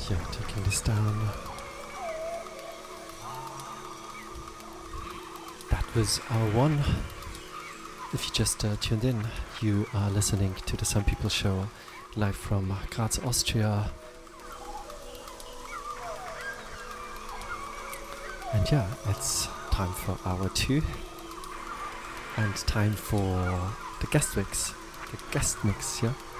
Yeah, taking this down. That was our one. If you just tuned in, you are listening to the Some People Show live from Graz, Austria. And yeah, it's time for hour 2. And time for the guest mix, yeah.